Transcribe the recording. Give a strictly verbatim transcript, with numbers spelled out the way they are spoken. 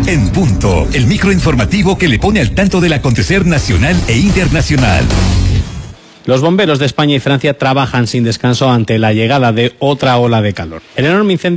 En punto, el microinformativo que le pone al tanto del acontecer nacional e internacional. Los bomberos de España y Francia trabajan sin descanso ante la llegada de otra ola de calor. El enorme incendio